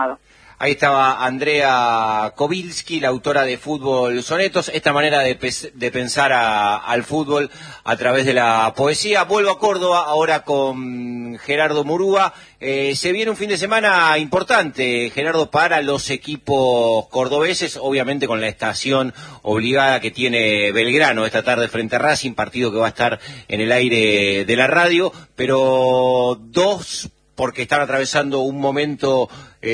Ahí estaba Andrea Kobilski, la autora de Fútbol Sonetos, esta manera de pensar al fútbol a través de la poesía. Vuelvo a Córdoba, ahora con Gerardo Murúa. Se viene un fin de semana importante, Gerardo, para los equipos cordobeses, obviamente con la estación obligada que tiene Belgrano esta tarde frente a Racing, partido que va a estar en el aire de la radio, pero dos, porque están atravesando un momento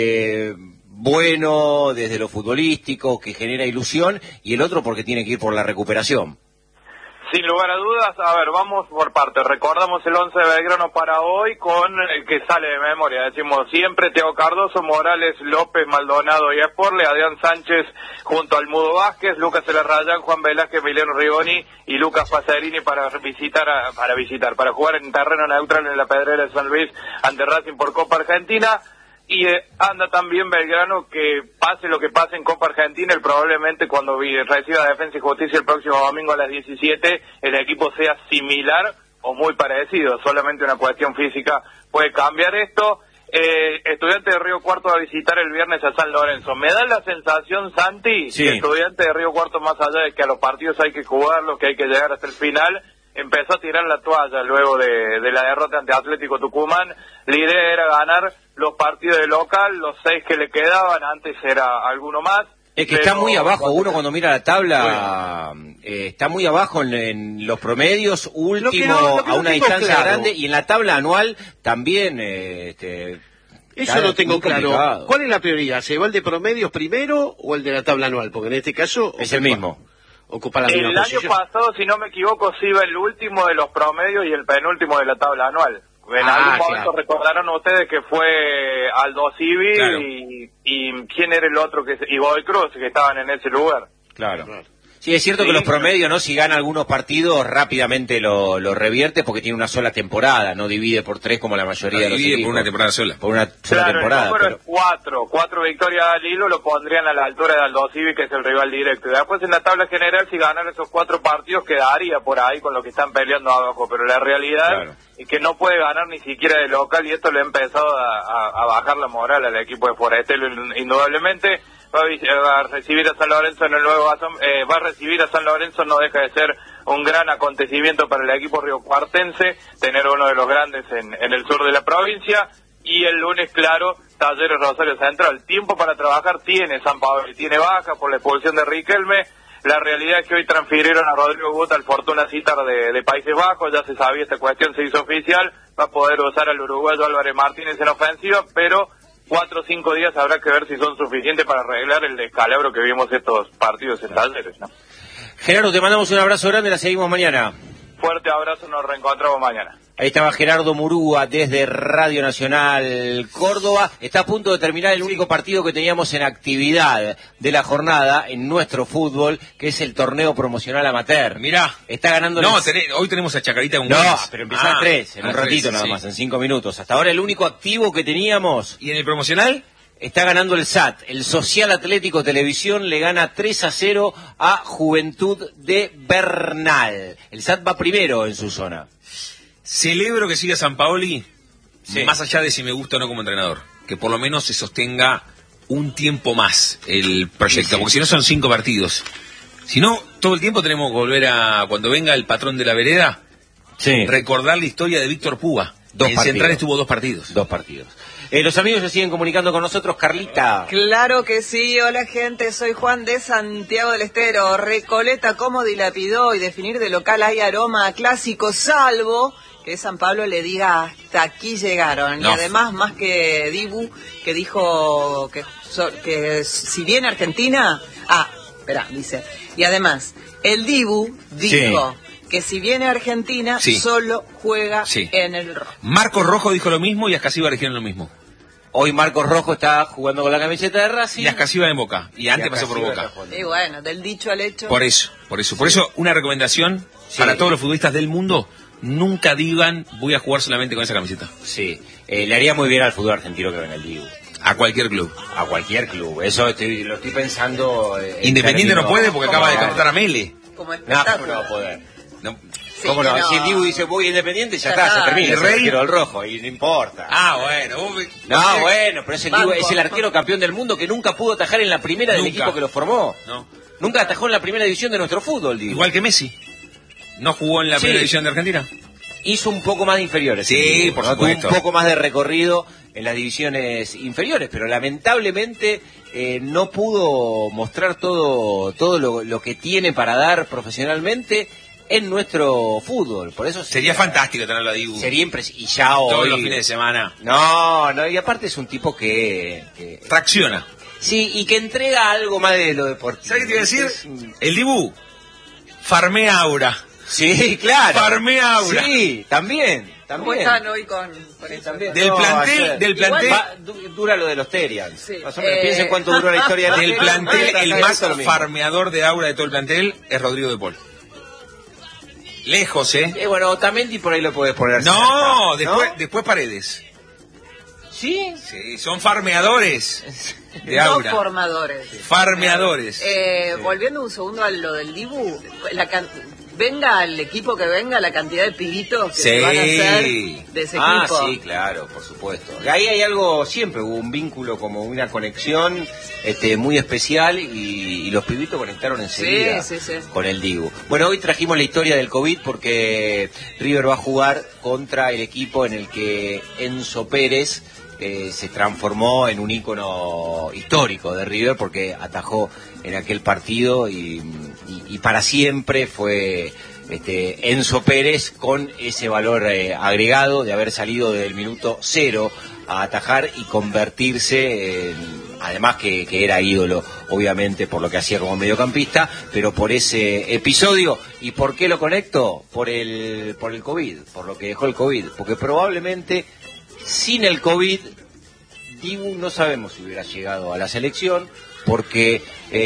bueno desde lo futbolístico, que genera ilusión, y el otro porque tiene que ir por la recuperación. Sin lugar a dudas, a ver, vamos por partes. Recordamos el 11 de Belgrano para hoy con el que sale de memoria. Decimos siempre Thiago Cardoso, Morales, López, Maldonado y Esporle, Adrián Sánchez junto al Mudo Vázquez, Lucas Elarrayán, Juan Velázquez, Emiliano Rigoni y Lucas Pacerini para jugar en terreno neutral en la Pedrera de San Luis ante Racing por Copa Argentina. Y anda también Belgrano que pase lo que pase en Copa Argentina, probablemente cuando reciba Defensa y Justicia el próximo domingo a las 17, el equipo sea similar o muy parecido. Solamente una cuestión física puede cambiar esto. Estudiante de Río Cuarto va a visitar el viernes a San Lorenzo. Me da la sensación, Santi, que Estudiante de Río Cuarto, más allá de que a los partidos hay que jugarlos, que hay que llegar hasta el final, empezó a tirar la toalla luego de la derrota ante Atlético Tucumán. La idea era ganar los partidos de local, los 6 que le quedaban, antes era alguno más. Es que está muy abajo, uno cuando mira la tabla, está muy abajo en los promedios, último a una distancia grande, y en la tabla anual también. Eso no tengo claro. ¿Cuál es la prioridad? ¿Se va el de promedios primero o el de la tabla anual? Porque en este caso es el mismo. Ocupa la misma posición. El año pasado, si no me equivoco, se iba el último de los promedios y el penúltimo de la tabla anual. En algún momento recordaron ustedes que fue Aldo Civi, claro, y quién era el otro, y Godoy Cruz, que estaban en ese lugar. Claro. Sí, es cierto que los promedios, ¿no? Si gana algunos partidos, rápidamente lo revierte porque tiene una sola temporada, no divide por 3 como la mayoría de los equipos. Divide por una temporada sola. Por una sola temporada. El número es 4 victorias al hilo, lo pondrían a la altura de Aldo Civi, que es el rival directo. Y después en la tabla general, si ganan esos 4 partidos, quedaría por ahí con lo que están peleando abajo. Pero la realidad es que no puede ganar ni siquiera de local, y esto le ha empezado a bajar la moral al equipo de Forestel, indudablemente. Va a recibir a San Lorenzo en el nuevo va a recibir a San Lorenzo, no deja de ser un gran acontecimiento para el equipo riocuartense, tener uno de los grandes en el sur de la provincia. Y el lunes, claro, Talleres Rosario Central. Tiempo para trabajar tiene San Pablo, tiene baja por la expulsión de Riquelme. La realidad es que hoy transfirieron a Rodrigo Guta al Fortuna Citar de Países Bajos, ya se sabía esta cuestión, se hizo oficial, va a poder usar al uruguayo Álvarez Martínez en ofensiva, pero 4 o 5 días habrá que ver si son suficientes para arreglar el descalabro que vimos estos partidos en Talleres, ¿no? Gerardo, te mandamos un abrazo grande, la seguimos mañana. Fuerte abrazo, nos reencontramos mañana. Ahí estaba Gerardo Murúa desde Radio Nacional Córdoba. Está a punto de terminar el único partido que teníamos en actividad de la jornada en nuestro fútbol, que es el torneo promocional amateur. Mirá. Está ganando... Hoy tenemos a Chacarita con pero empieza a 3, en un ratito nada más, en 5 minutos. Hasta ahora el único activo que teníamos. ¿Y en el promocional? Está ganando el SAT, el Social Atlético Televisión le gana 3-0 a Juventud de Bernal. El SAT va primero en su zona. Celebro que siga Sampaoli, más allá de si me gusta o no como entrenador, que por lo menos se sostenga un tiempo más el proyecto, porque si no son 5 partidos. Si no, todo el tiempo tenemos que volver a, cuando venga el patrón de la vereda, recordar la historia de Víctor Púa. En Central estuvo 2 partidos. 2 partidos. Los amigos se siguen comunicando con nosotros. Carlita. Claro que sí. Hola, gente. Soy Juan de Santiago del Estero. Recoleta, cómo dilapidó y definir de local hay aroma clásico, salvo que San Pablo le diga hasta aquí llegaron. No. Y además, más que Dibu, que dijo que si viene Argentina... dice. Y además, el Dibu dijo... que si viene Argentina, solo juega en el Rojo. Marcos Rojo dijo lo mismo y Ascasiba dijeron lo mismo. Hoy Marcos Rojo está jugando con la camiseta de Racing. Y Ascasiba en Boca. Y antes pasó por Boca. Y bueno, del dicho al hecho. Por eso, una recomendación para todos los futbolistas del mundo: nunca digan voy a jugar solamente con esa camiseta. Sí, le haría muy bien al fútbol argentino que venga el Dibu. A cualquier club. A cualquier club. Eso lo estoy pensando. Independiente no puede porque acaba de contratar a Mele. Como espectáculo. No va a poder. No, Sí, ¿Cómo no? no. Si el Dibu dice voy Independiente, ya está, se termina. El Es Rey. el arquero del rojo, y no importa. Bueno. No, bueno, pero ese Dibu Banco. es el arquero campeón del mundo que nunca pudo atajar en la primera del Nunca. equipo que lo formó. No. Nunca atajó en la primera división de nuestro fútbol, Dibu. Igual que Messi. ¿No jugó en la Sí. primera división de Argentina? Hizo un poco más de inferiores. Sí, el Dibu, por ¿no? Tuvo supuesto. un poco más de recorrido en las divisiones inferiores, pero lamentablemente no pudo mostrar todo lo que tiene para dar profesionalmente en nuestro fútbol. Por eso Sería fantástico tenerlo a Dibu. Sería y ya hoy. Todos los fines de semana. No, y aparte es un tipo que Tracciona. sí, y que entrega algo más de lo deportivo. ¿Sabes qué te iba a decir? Es un- El Dibu farmea aura. Sí, claro. Farmea aura. Sí, también. ¿Cómo están hoy con eso? También. Del plantel. Dura lo de los Terians. Sí. Más o menos, piensen cuánto duró la historia Del plantel, el más Exacto lo mismo. farmeador de aura de todo el plantel es Rodrigo de Paul. Lejos, ¿eh? Bueno, Otamendi por ahí lo puedes poner. No, cerca, después Paredes. ¿Sí? Sí, son farmeadores de Dos aura. formadores. Farmeadores. Volviendo un segundo a lo del Dibu, venga al equipo que venga, la cantidad de pibitos que Sí. se van a hacer de ese equipo. Sí, claro, por supuesto. Ahí hay algo, siempre hubo un vínculo, como una conexión muy especial y los pibitos conectaron enseguida Sí. con el Dibu. Bueno, hoy trajimos la historia del COVID porque River va a jugar contra el equipo en el que Enzo Pérez se transformó en un ícono histórico de River porque atajó en aquel partido y para siempre fue Enzo Pérez con ese valor agregado de haber salido desde el minuto 0 a atajar y convertirse además que era ídolo obviamente por lo que hacía como mediocampista, pero por ese episodio. ¿Y por qué lo conecto? Por el COVID, por lo que dejó el COVID, porque probablemente sin el COVID, Dibu no sabemos si hubiera llegado a la selección, porque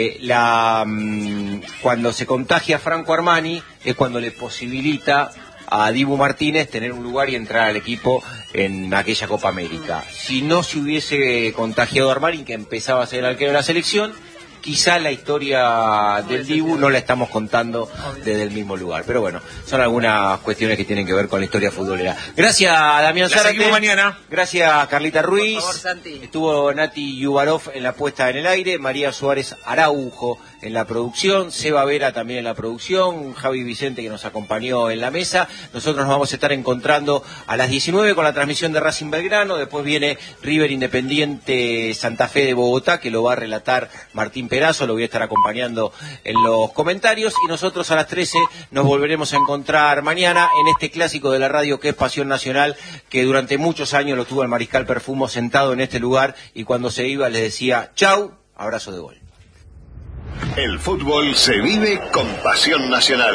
cuando se contagia Franco Armani es cuando le posibilita a Dibu Martínez tener un lugar y entrar al equipo en aquella Copa América. Si no se hubiese contagiado Armani, que empezaba a ser el arquero de la selección, quizá la historia del Dibu no la estamos contando desde el mismo lugar. Pero bueno, son algunas cuestiones que tienen que ver con la historia futbolera. Gracias, Damián La Zárate. seguimos mañana. Gracias, Carlita Ruiz. Por favor, Santi. Estuvo Nati Yubarov en la puesta en el aire, María Suárez Araujo en la producción, Seba Vera también en la producción, Javi Vicente que nos acompañó en la mesa. Nosotros nos vamos a estar encontrando a las 19 con la transmisión de Racing Belgrano, después viene River Independiente Santa Fe de Bogotá, que lo va a relatar Martín Perazo, lo voy a estar acompañando en los comentarios, y nosotros a las 13 nos volveremos a encontrar mañana en este clásico de la radio que es Pasión Nacional, que durante muchos años lo tuvo el Mariscal Perfumo sentado en este lugar, y cuando se iba les decía chau, abrazo de gol. El fútbol se vive con Pasión Nacional.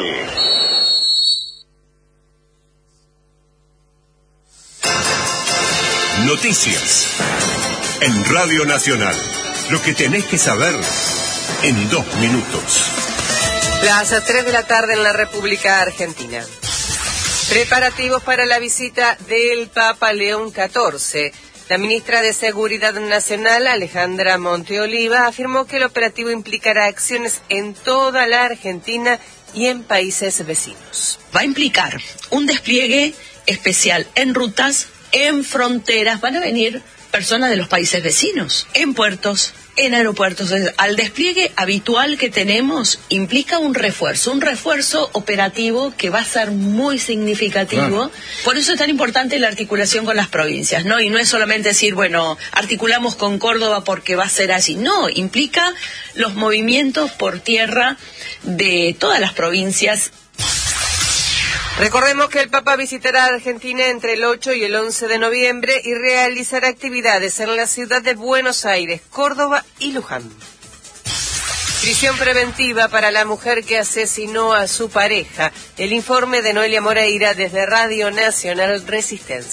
Noticias en Radio Nacional. Lo que tenés que saber en 2 minutos. Las 3 de la tarde en la República Argentina. Preparativos para la visita del Papa León XIV. La ministra de Seguridad Nacional, Alejandra Monteoliva, afirmó que el operativo implicará acciones en toda la Argentina y en países vecinos. Va a implicar un despliegue especial en rutas, en fronteras. Van a venir personas de los países vecinos, en puertos, en aeropuertos. Al despliegue habitual que tenemos implica un refuerzo operativo que va a ser muy significativo. Claro. Por eso es tan importante la articulación con las provincias, ¿no? Y no es solamente decir, bueno, articulamos con Córdoba porque va a ser así. No, implica los movimientos por tierra de todas las provincias. Recordemos que el Papa visitará Argentina entre el 8 y el 11 de noviembre y realizará actividades en la ciudad de Buenos Aires, Córdoba y Luján. Prisión preventiva para la mujer que asesinó a su pareja. El informe de Noelia Moreira desde Radio Nacional Resistencia.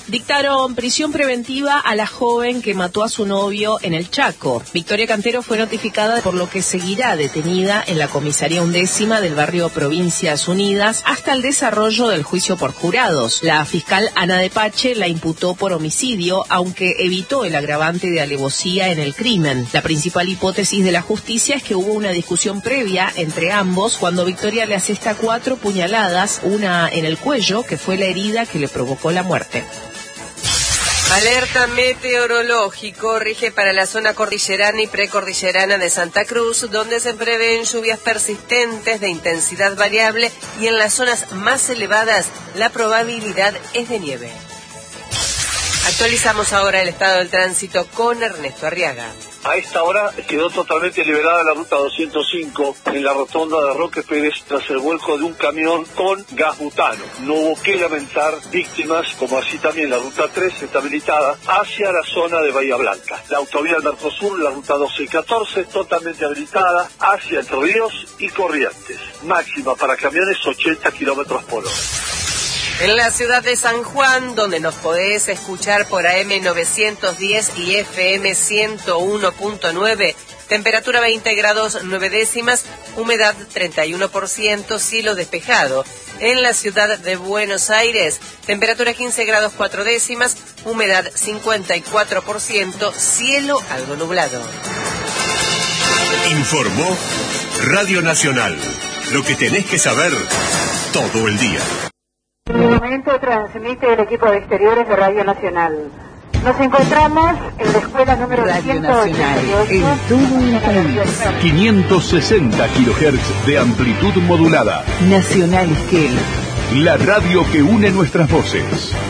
Dictaron prisión preventiva a la joven que mató a su novio en el Chaco. Victoria Cantero fue notificada, por lo que seguirá detenida en la comisaría 11ª del barrio Provincias Unidas hasta el desarrollo del juicio por jurados. La fiscal Ana de Pache la imputó por homicidio, aunque evitó el agravante de alevosía en el crimen. La principal hipótesis de la justicia es que hubo una discusión previa entre ambos cuando Victoria le asesta 4 puñaladas, una en el cuello, que fue la herida que le provocó la muerte. Alerta meteorológico rige para la zona cordillerana y precordillerana de Santa Cruz, donde se prevén lluvias persistentes de intensidad variable y en las zonas más elevadas la probabilidad es de nieve. Actualizamos ahora el estado del tránsito con Ernesto Arriaga. A esta hora quedó totalmente liberada la ruta 205 en la rotonda de Roque Pérez tras el vuelco de un camión con gas butano. No hubo que lamentar víctimas, como así también la ruta 3 está habilitada hacia la zona de Bahía Blanca. La autovía del Mercosur, la ruta 12 y 14, totalmente habilitada hacia Entre Ríos y Corrientes. Máxima para camiones 80 kilómetros por hora. En la ciudad de San Juan, donde nos podés escuchar por AM 910 y FM 101.9, temperatura 20 grados 9 décimas, humedad 31%, cielo despejado. En la ciudad de Buenos Aires, temperatura 15 grados 4 décimas, humedad 54%, cielo algo nublado. Informó Radio Nacional. Lo que tenés que saber todo el día. En este momento transmite el equipo de exteriores de Radio Nacional. Nos encontramos en la escuela número 188. En todo el país. 560 kHz de amplitud modulada. Nacional Esquel. La radio que une nuestras voces.